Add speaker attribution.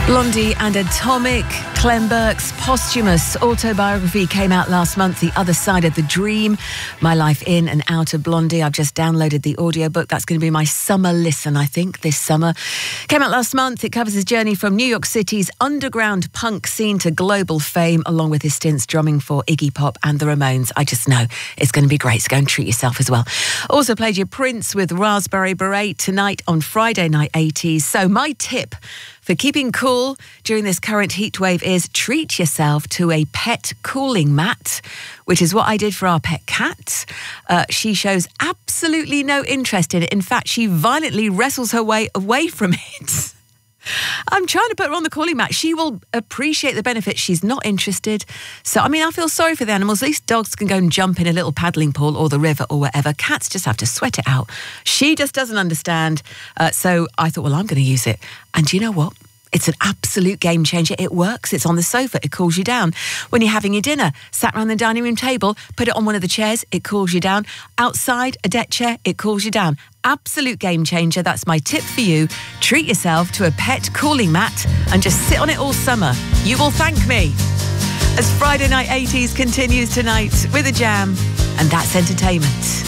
Speaker 1: Blondie and Atomic. Clem Burke's posthumous autobiography came out last month, The Other Side of the Dream, My Life in and Out of Blondie. I've just downloaded the audiobook. That's going to be my summer listen, I think, this summer. Came out last month. It covers his journey from New York City's underground punk scene to global fame, along with his stints drumming for Iggy Pop and the Ramones. I just know it's going to be great, so go and treat yourself as well. Also played your Prince with Raspberry Beret tonight on Friday Night 80s. So my tip for keeping cool during this current heat wave is treat yourself to a pet cooling mat, which is what I did for our pet cat. She shows absolutely no interest in it. In fact, she violently wrestles her way away from it. I'm trying to put her on the cooling mat. She will appreciate the benefits. She's not interested. So, I mean, I feel sorry for the animals. These dogs can go and jump in a little paddling pool or the river or whatever. Cats just have to sweat it out. She just doesn't understand. So I thought, well, I'm going to use it. And do you know what? It's an absolute game changer. It works. It's on the sofa. It cools you down. When you're having your dinner, sat around the dining room table, put it on one of the chairs, it cools you down. Outside, a deck chair, it cools you down. Absolute game changer. That's my tip for you. Treat yourself to a pet cooling mat and just sit on it all summer. You will thank me. As Friday Night 80s continues tonight with a jam, and that's entertainment.